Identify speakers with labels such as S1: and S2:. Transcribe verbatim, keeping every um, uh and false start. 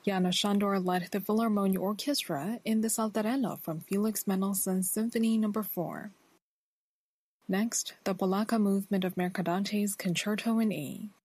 S1: János Sándor led the Philharmonia Orchestra in the Saltarello from Felix Mendelssohn's Symphony number four. Next, the Polacca movement of Mercadante's Concerto in E.